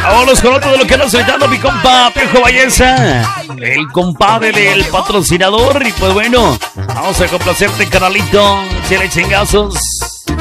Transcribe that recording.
Vámonos con otro de lo que anda solicitando mi compa Piojo Valleza, el compadre del patrocinador. Y pues bueno, vamos a complacerte, canalito. Si le chingazos.